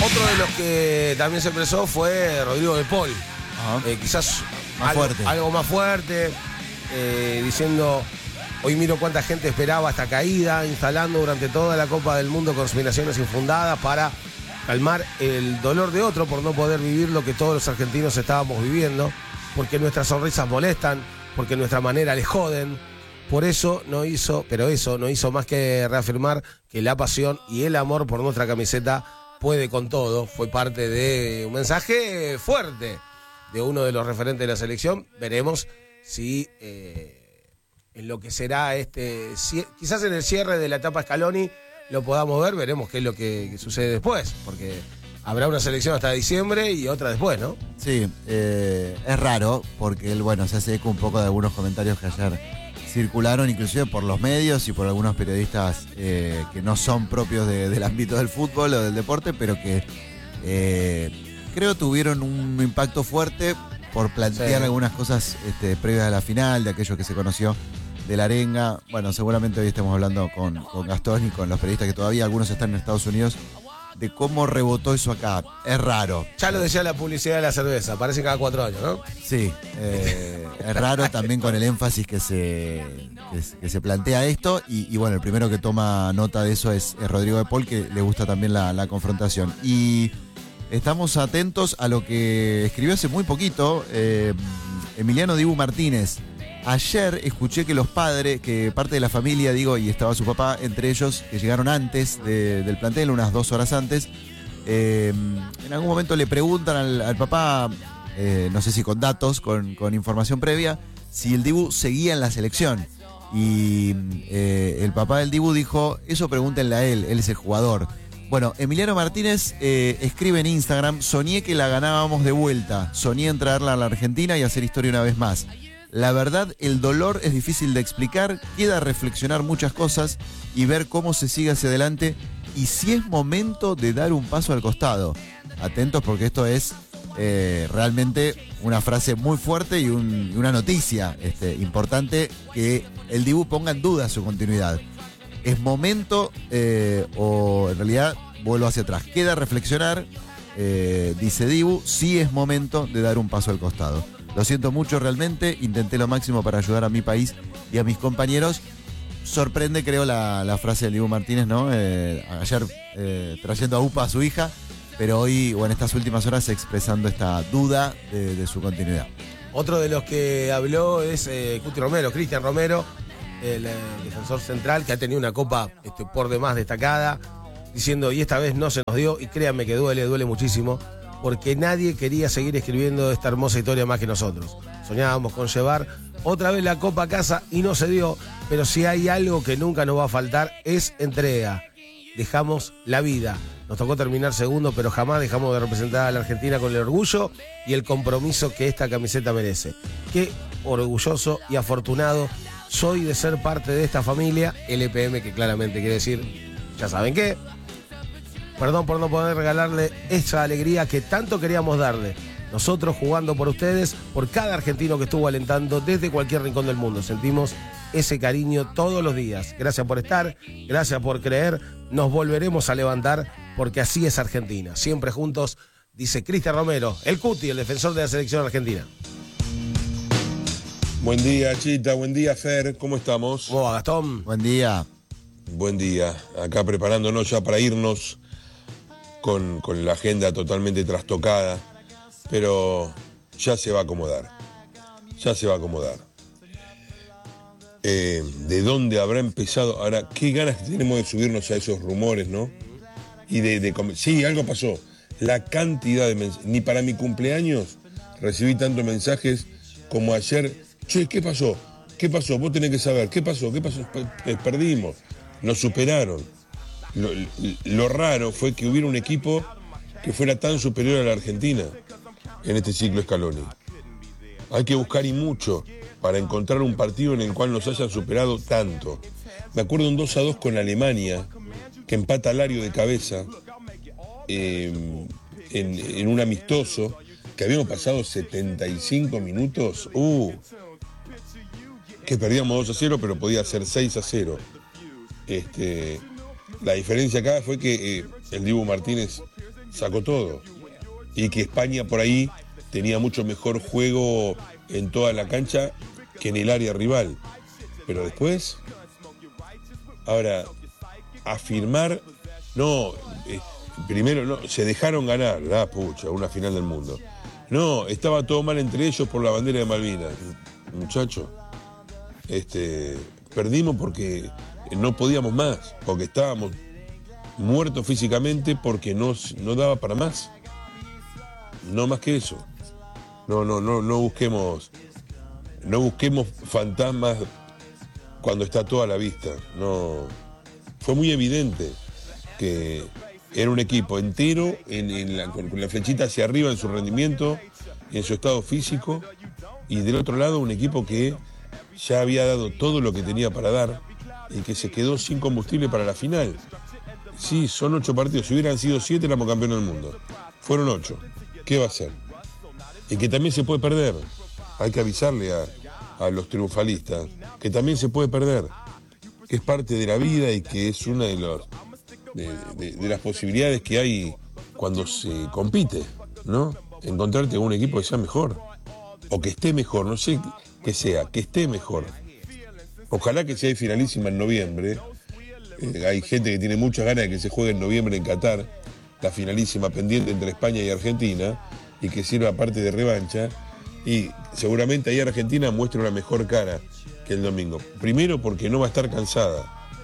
Otro de los que también se expresó fue Rodrigo de Paul. Quizás algo más fuerte, diciendo: hoy miro cuánta gente esperaba esta caída, instalando durante toda la Copa del Mundo conspiraciones infundadas para calmar el dolor de otro por no poder vivir lo que todos los argentinos estábamos viviendo, porque nuestras sonrisas molestan, porque nuestra manera les joden. Por eso eso no hizo más que reafirmar que la pasión y el amor por nuestra camiseta puede con todo. Fue parte de un mensaje fuerte de uno de los referentes de la selección. Veremos si en lo que será quizás en el cierre de la etapa Scaloni lo podamos ver. Veremos qué es lo que sucede después, porque habrá una selección hasta diciembre y otra después, ¿no? Sí, es raro, porque él, se hace eco un poco de algunos comentarios que ayer circularon, inclusive por los medios y por algunos periodistas que no son propios del ámbito del fútbol o del deporte, pero que creo tuvieron un impacto fuerte por plantear algunas cosas previas a la final, de aquello que se conoció de la arenga. Bueno, seguramente hoy estemos hablando con Gastón y con los periodistas que todavía algunos están en Estados Unidos, de cómo rebotó eso acá. Es raro. Ya lo decía la publicidad de la cerveza, aparece cada 4 años, ¿no? Sí, es raro también con el énfasis que se plantea esto. Y bueno, el primero que toma nota de eso es Rodrigo de Paul, que le gusta también la confrontación. Y estamos atentos a lo que escribió hace muy poquito Emiliano Dibu Martínez. Ayer escuché que los padres, que parte de la familia, y estaba su papá, entre ellos, que llegaron antes del plantel, unas 2 horas antes, en algún momento le preguntan al papá, no sé si con datos, con información previa, si el Dibu seguía en la selección. Y el papá del Dibu dijo: eso pregúntenle a él es el jugador. Bueno, Emiliano Martínez escribe en Instagram: soñé que la ganábamos de vuelta, soñé en traerla a la Argentina y hacer historia una vez más. La verdad, el dolor es difícil de explicar, queda reflexionar muchas cosas y ver cómo se sigue hacia adelante y si es momento de dar un paso al costado. Atentos, porque esto es realmente una frase muy fuerte y una noticia importante, que el Dibu ponga en duda su continuidad. Es momento, o en realidad vuelvo hacia atrás, queda reflexionar, dice Dibu, sí es momento de dar un paso al costado. Lo siento mucho realmente, intenté lo máximo para ayudar a mi país y a mis compañeros. Sorprende, creo, la frase del Dibu Martínez, ¿no? Ayer trayendo a UPA a su hija, pero hoy, o en estas últimas horas, expresando esta duda de su continuidad. Otro de los que habló es Cristian Romero, el defensor central, que ha tenido una copa por demás destacada, diciendo: y esta vez no se nos dio, y créanme que duele muchísimo, porque nadie quería seguir escribiendo esta hermosa historia más que nosotros. Soñábamos con llevar otra vez la copa a casa y no se dio, pero si hay algo que nunca nos va a faltar es entrega. Dejamos la vida. Nos tocó terminar segundo, pero jamás dejamos de representar a la Argentina con el orgullo y el compromiso que esta camiseta merece. Qué orgulloso y afortunado soy de ser parte de esta familia LPM, que claramente quiere decir, ya saben qué. Perdón por no poder regalarle esa alegría que tanto queríamos darle. Nosotros jugando por ustedes, por cada argentino que estuvo alentando desde cualquier rincón del mundo. Sentimos ese cariño todos los días. Gracias por estar, gracias por creer. Nos volveremos a levantar porque así es Argentina. Siempre juntos, dice Cristian Romero, el Cuti, el defensor de la selección argentina. Buen día, Chita. Buen día, Fer. ¿Cómo estamos? ¿Cómo va, Gastón? Buen día. Buen día. Acá preparándonos ya para irnos con la agenda totalmente trastocada, pero ya se va a acomodar. Ya se va a acomodar. ¿De dónde habrá empezado? Ahora, qué ganas que tenemos de subirnos a esos rumores, ¿no? Y sí, algo pasó. La cantidad de mensajes. Ni para mi cumpleaños recibí tantos mensajes como ayer. Che, ¿qué pasó? ¿Qué pasó? Vos tenés que saber. ¿Qué pasó? ¿Qué pasó? Perdimos. Nos superaron. Lo raro fue que hubiera un equipo que fuera tan superior a la Argentina en este ciclo Scaloni. Hay que buscar y mucho para encontrar un partido en el cual nos hayan superado tanto. Me acuerdo un 2-2 con Alemania, que empata Lario de cabeza en un amistoso, que habíamos pasado 75 minutos, que perdíamos 2-0, pero podía ser 6-0. La diferencia acá fue que el Dibu Martínez sacó todo. Y que España por ahí tenía mucho mejor juego en toda la cancha que en el área rival. Pero después, ahora, afirmar, no, primero no, se dejaron ganar, pucha, una final del mundo. No, estaba todo mal entre ellos por la bandera de Malvinas. Muchachos, perdimos porque no podíamos más, porque estábamos muertos físicamente, porque no daba para más. No más que eso. No busquemos fantasmas cuando está toda a la vista. No, fue muy evidente que era un equipo entero con la flechita hacia arriba en su rendimiento, en su estado físico, y del otro lado un equipo que ya había dado todo lo que tenía para dar y que se quedó sin combustible para la final. Sí, son 8 partidos. Si hubieran sido 7, éramos campeones del mundo. Fueron 8. ¿Qué va a hacer? Y que también se puede perder. Hay que avisarle a los triunfalistas que también se puede perder, que es parte de la vida y que es una de las posibilidades que hay cuando se compite, ¿no? Encontrarte con un equipo que sea mejor o que esté mejor, no sé que sea, que esté mejor. Ojalá que sea finalísima en noviembre. Hay gente que tiene muchas ganas de que se juegue en noviembre en Qatar, la finalísima pendiente entre España y Argentina, y que sirva parte de revancha, y seguramente ahí Argentina muestre una mejor cara que el domingo. Primero porque no va a estar cansada.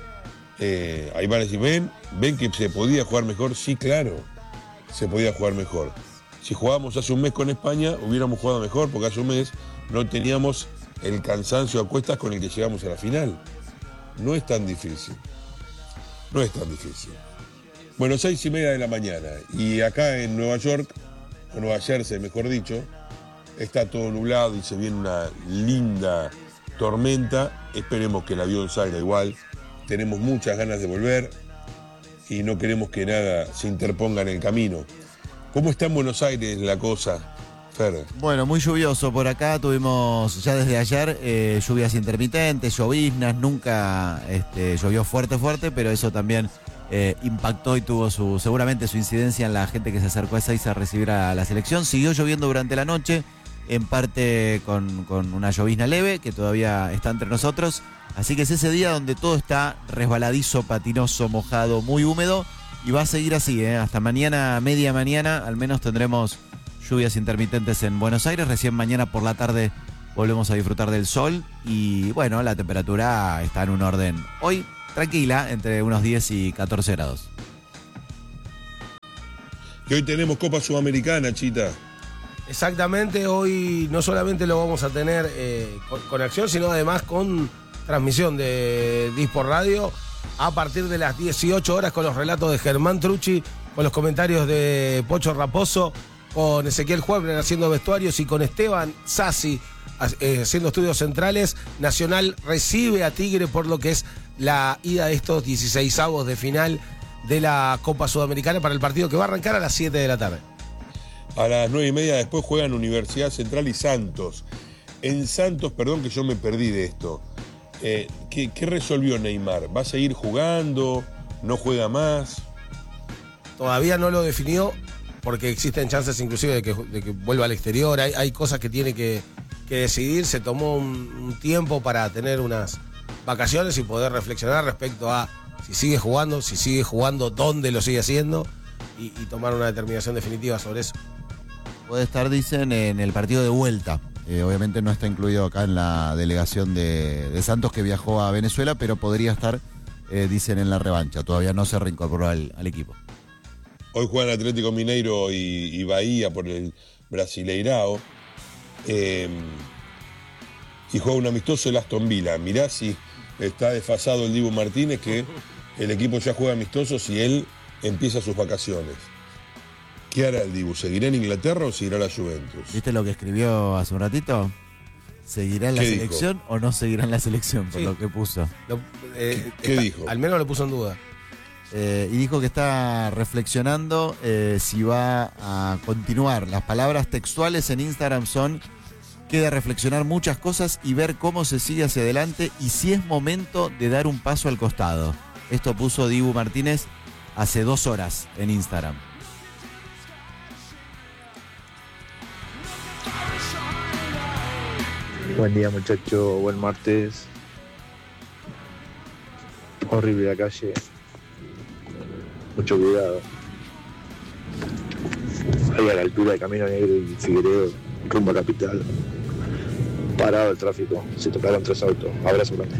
Ahí van a decir, ven que se podía jugar mejor. Sí, claro, se podía jugar mejor. Si jugábamos hace un mes con España, hubiéramos jugado mejor, porque hace un mes no teníamos el cansancio a cuestas con el que llegamos a la final. No es tan difícil. No es tan difícil. Bueno, 6:30 de la mañana. Y acá en Nueva York, o Nueva Jersey, mejor dicho, está todo nublado y se viene una linda tormenta. Esperemos que el avión salga igual. Tenemos muchas ganas de volver y no queremos que nada se interponga en el camino. ¿Cómo está en Buenos Aires la cosa, Fer? Bueno, muy lluvioso por acá. Tuvimos ya desde ayer lluvias intermitentes, lloviznas. Nunca llovió fuerte, pero eso también impactó y tuvo seguramente su incidencia en la gente que se acercó a Ezeiza a recibir a la selección. Siguió lloviendo durante la noche, en parte con una llovizna leve que todavía está entre nosotros. Así que es ese día donde todo está resbaladizo, patinoso, mojado, muy húmedo. Y va a seguir así, hasta mañana, media mañana, al menos tendremos lluvias intermitentes en Buenos Aires. Recién mañana por la tarde volvemos a disfrutar del sol. Y bueno, la temperatura está en un orden hoy tranquila, entre unos 10 y 14 grados. Y hoy tenemos Copa Sudamericana, Chita. Exactamente, hoy no solamente lo vamos a tener con acción, sino además con transmisión de Disport Radio a partir de las 18 horas con los relatos de Germán Trucci, con los comentarios de Pocho Raposo, con Ezequiel Huebner haciendo vestuarios y con Esteban Sassi haciendo estudios centrales. Nacional recibe a Tigre por lo que es la ida de estos 16avos de final de la Copa Sudamericana para el partido que va a arrancar a las 7 de la tarde. A las 9:30 después juegan Universidad Central y Santos. En Santos, perdón que yo me perdí de esto. ¿Qué resolvió Neymar? ¿Va a seguir jugando? ¿No juega más? Todavía no lo definió porque existen chances inclusive de que vuelva al exterior. Hay cosas que tiene que decidir. Se tomó un tiempo para tener unas vacaciones y poder reflexionar respecto a si sigue jugando, dónde lo sigue haciendo y tomar una determinación definitiva sobre eso. Puede estar, dicen, en el partido de vuelta. Obviamente no está incluido acá en la delegación de Santos que viajó a Venezuela, pero podría estar, dicen, en la revancha. Todavía no se reincorporó al equipo. Hoy juegan Atlético Mineiro y Bahía por el Brasileirao. Y juega un amistoso el Aston Villa. Mirá si está desfasado el Dibu Martínez, que el equipo ya juega amistosos y él empieza sus vacaciones. ¿Qué hará el Dibu? ¿Seguirá en Inglaterra o seguirá la Juventus? ¿Viste lo que escribió hace un ratito? ¿Seguirá en la selección o no seguirá en la selección? Por lo que puso. ¿Qué dijo? Al menos lo puso en duda. Y dijo que está reflexionando si va a continuar. Las palabras textuales en Instagram son: queda reflexionar muchas cosas y ver cómo se sigue hacia adelante y si es momento de dar un paso al costado. Esto puso Dibu Martínez hace 2 horas en Instagram. Buen día, muchacho. Buen martes. Horrible la calle. Mucho cuidado. Ahí a la altura de Camino Negro y Figueredo, rumbo a Capital. Parado el tráfico. Se tocaron 3 autos. Abrazo grande.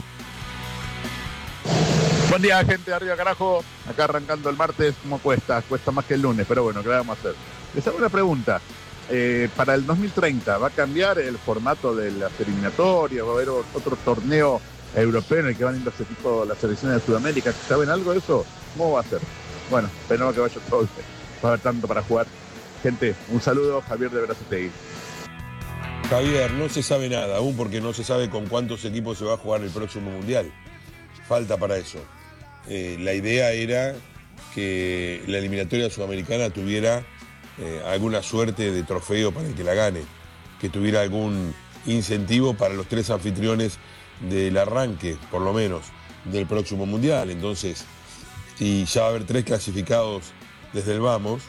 Buen día, gente de arriba, carajo. Acá arrancando el martes, ¿cómo cuesta? Cuesta más que el lunes, pero bueno, ¿qué le vamos a hacer? Les hago una pregunta. Para el 2030, ¿va a cambiar el formato de las eliminatorias? ¿Va a haber otro torneo europeo en el que van a ir los equipos, las selecciones de Sudamérica? ¿Saben algo de eso? ¿Cómo va a ser? Bueno, esperemos que vaya todo bien. Va a haber tanto para jugar. Gente, un saludo, Javier de Berazategui. Javier, no se sabe nada, aún porque no se sabe con cuántos equipos se va a jugar el próximo Mundial. Falta para eso. La idea era que la eliminatoria sudamericana tuviera alguna suerte de trofeo para el que la gane, que tuviera algún incentivo para los 3 anfitriones del arranque, por lo menos, del próximo Mundial. Entonces, si ya va a haber 3 clasificados desde el vamos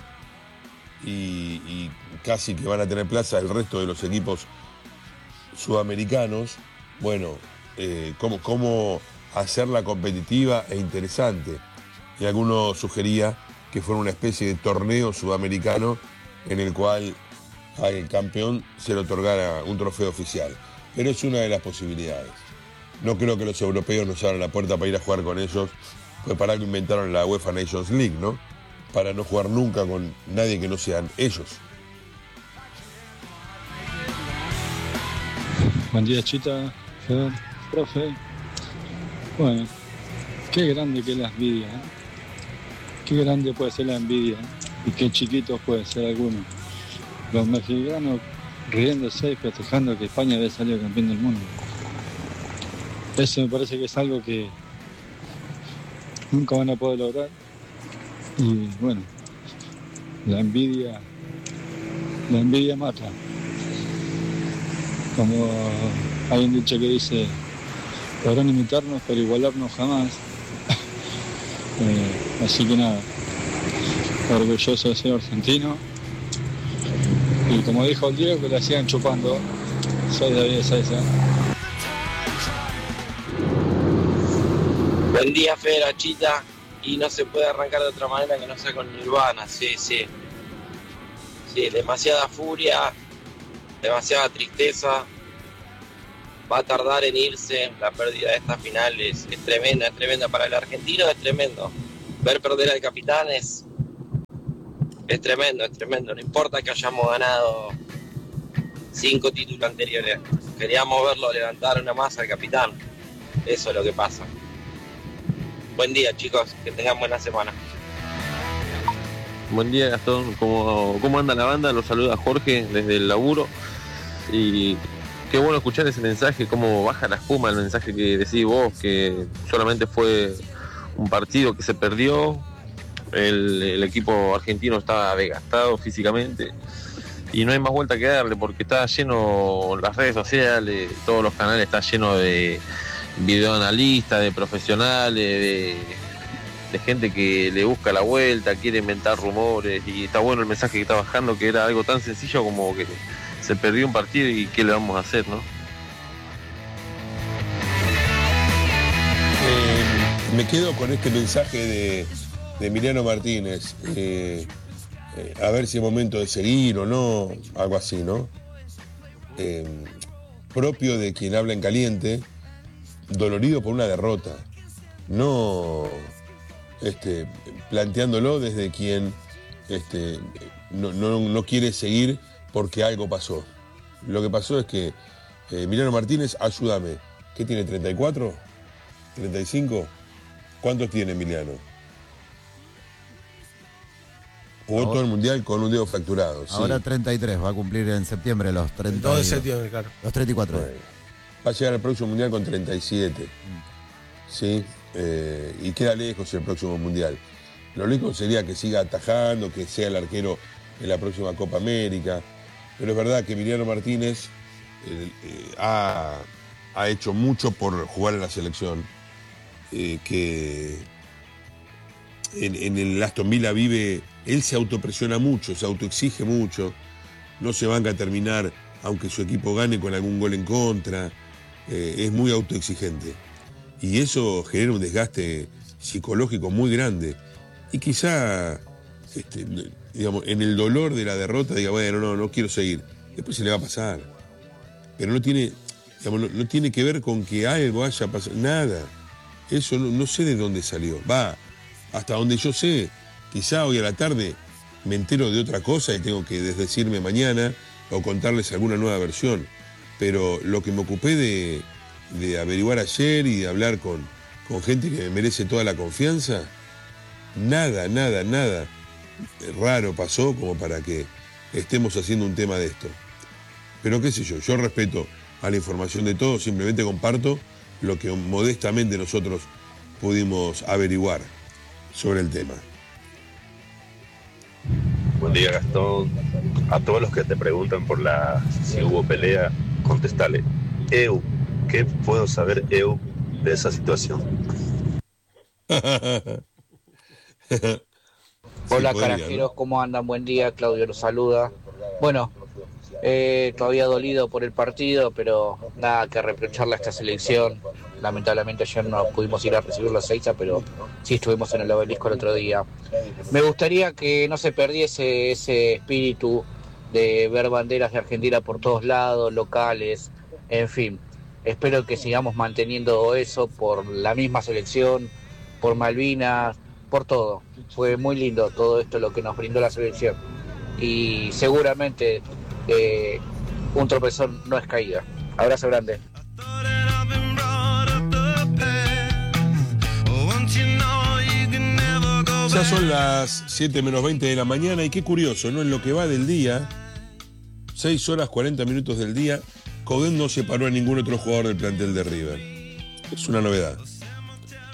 y casi que van a tener plaza el resto de los equipos sudamericanos, bueno, ¿cómo hacerla competitiva e interesante? Y alguno sugería que fuera una especie de torneo sudamericano en el cual al campeón se le otorgara un trofeo oficial. Pero es una de las posibilidades. No creo que los europeos nos abran la puerta para ir a jugar con ellos, pues para algo inventaron la UEFA Nations League, ¿no? Para no jugar nunca con nadie que no sean ellos. Buen día, Chita, Fede, profe. Bueno, qué grande que es la envidia, ¿eh? Qué grande puede ser la envidia, ¿eh? Y qué chiquitos puede ser alguno. Los mexicanos riéndose y festejando que España había salido campeón del mundo. Eso me parece que es algo que nunca van a poder lograr. Y bueno, la envidia mata. Como hay un dicho que dice, podrán imitarnos pero igualarnos jamás. Así que nada, orgulloso de ser argentino. Y como dijo el Diego, que la sigan chupando. Soy David de Saiza. Buen día, Fera, Chita. Y no se puede arrancar de otra manera que no sea con Nirvana, sí. Sí, demasiada furia, demasiada tristeza. Va a tardar en irse. La pérdida de esta final es tremenda para el argentino, es tremendo. Ver perder al capitán es tremendo. No importa que hayamos ganado 5 títulos anteriores. Queríamos verlo levantar una masa al capitán. Eso es lo que pasa. Buen día, chicos, que tengan buena semana. Buen día, Gastón. ¿Cómo anda la banda? Los saluda Jorge desde el laburo. Y qué bueno escuchar ese mensaje, cómo baja la espuma el mensaje que decís vos, que solamente fue un partido que se perdió. El equipo argentino estaba desgastado físicamente y no hay más vuelta que darle, porque está lleno, las redes sociales, todos los canales están llenos de videoanalistas, de profesionales, de gente que le busca la vuelta, quiere inventar rumores, y está bueno el mensaje que está bajando, que era algo tan sencillo como que se perdió un partido y qué le vamos a hacer, ¿no? Me quedo con este mensaje de Emiliano Martínez, a ver si es momento de seguir o no, algo así, ¿no? Propio de quien habla en caliente, dolorido por una derrota, no planteándolo desde quien no quiere seguir porque algo pasó. Lo que pasó es que Emiliano Martínez, ayúdame, ¿qué tiene, 34? ¿35? ¿Cuántos tiene Emiliano? Jugó todo el mundial con un dedo fracturado. Ahora sí. 33, va a cumplir en septiembre los 30. 2 de septiembre, claro. Los 34. Bueno, va a llegar al próximo mundial con 37. ¿Sí? Y queda lejos el próximo mundial. Lo lógico sería que siga atajando, que sea el arquero en la próxima Copa América. Pero es verdad que Emiliano Martínez ha hecho mucho por jugar en la selección. Que en el Aston Villa vive, él se autopresiona mucho, se autoexige mucho, no se banca a terminar aunque su equipo gane con algún gol en contra, es muy autoexigente. Y eso genera un desgaste psicológico muy grande. Y quizá, digamos, en el dolor de la derrota diga, bueno, no quiero seguir. Después se le va a pasar. Pero no tiene, digamos, no tiene que ver con que algo haya pasado. Nada. Eso no sé de dónde salió. Va, hasta donde yo sé, quizá hoy a la tarde me entero de otra cosa y tengo que desdecirme mañana o contarles alguna nueva versión. Pero lo que me ocupé de averiguar ayer y de hablar con gente que me merece toda la confianza, nada raro pasó como para que estemos haciendo un tema de esto. Pero qué sé yo respeto a la información de todos, simplemente comparto lo que modestamente nosotros pudimos averiguar sobre el tema. Buen día, Gastón. A todos los que te preguntan por si hubo pelea, contestale: ¿qué puedo saber de esa situación? Hola, carajeros, ¿cómo andan? Buen día, Claudio los saluda. Bueno, todavía dolido por el partido, pero nada que reprocharle a esta selección. Lamentablemente ayer no pudimos ir a recibir los Seiza, pero sí estuvimos en el Obelisco el otro día. Me gustaría que no se perdiese ese espíritu de ver banderas de Argentina por todos lados, locales, en fin. Espero que sigamos manteniendo eso por la misma selección, por Malvinas, por todo. Fue muy lindo todo esto lo que nos brindó la selección. Y seguramente un tropezón no es caída. Abrazo grande. Ya son las 7 menos 20 de la mañana y qué curioso, ¿no? En lo que va del día, 6 horas 40 minutos del día, Coudet no separó a ningún otro jugador del plantel de River. Es una novedad.